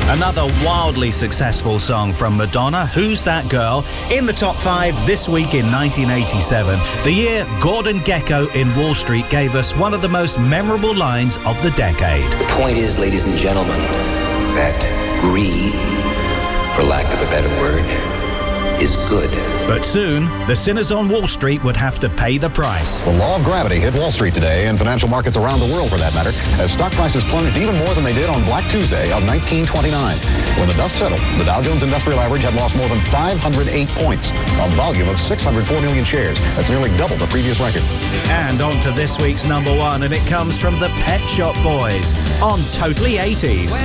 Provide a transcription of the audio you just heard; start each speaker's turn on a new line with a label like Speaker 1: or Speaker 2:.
Speaker 1: Another wildly successful song from Madonna, Who's That Girl? In the top 5 this week in 1987, the year Gordon Gekko in Wall Street gave us one of the most memorable lines of the decade.
Speaker 2: The point is, ladies and gentlemen, that greed, for lack of a better word, is good.
Speaker 1: But soon, the sinners on Wall Street would have to pay the price.
Speaker 3: The law of gravity hit Wall Street today and financial markets around the world for that matter, as stock prices plunged even more than they did on Black Tuesday of 1929. When the dust settled, the Dow Jones Industrial Average had lost more than 508 points, a volume of 604 million shares. That's nearly double the previous record.
Speaker 1: And on to this week's number 1, and it comes from the Pet Shop Boys on Totally 80s.